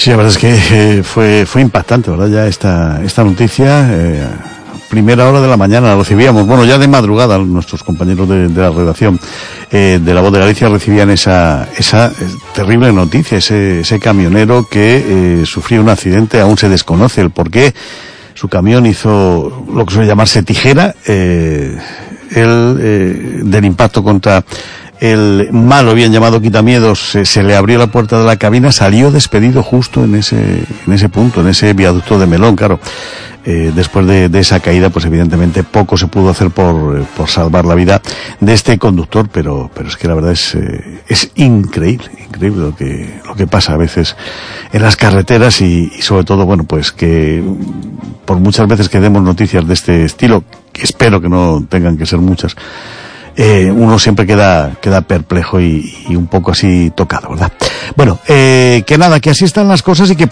Sí, la verdad es que fue impactante, ¿verdad? Ya esta noticia, primera hora de la mañana la recibíamos, bueno, ya de madrugada nuestros compañeros de la redacción de La Voz de Galicia recibían esa terrible noticia, ese camionero que sufrió un accidente, aún se desconoce el porqué. Su camión hizo lo que suele llamarse tijera, del impacto contra el malo bien llamado quitamiedos, se le abrió la puerta de la cabina, salió despedido justo en ese punto, en ese viaducto de Melón, claro. Después de esa caída, pues evidentemente poco se pudo hacer por salvar la vida de este conductor, pero es que la verdad es increíble lo que pasa a veces en las carreteras y sobre todo, bueno, pues que por muchas veces que demos noticias de este estilo, que espero que no tengan que ser muchas, uno siempre queda perplejo y un poco así tocado, ¿verdad? Bueno, que nada, que así están las cosas y que